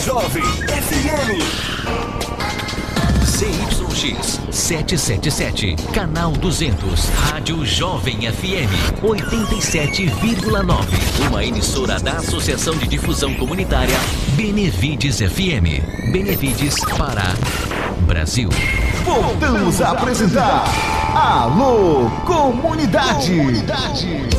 Jovem FM. ZYX 777, canal 200, Rádio Jovem FM 87,9. Uma emissora da Associação de Difusão Comunitária Benevides FM. Benevides, Pará, Brasil. Voltamos a apresentar Alô Comunidade.